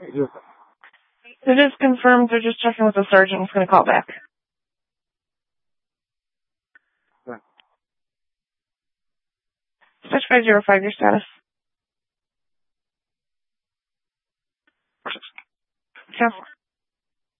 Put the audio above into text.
It is confirmed. They're just checking with the sergeant. He's going to call back. Dispatch 505, your status. 10-4.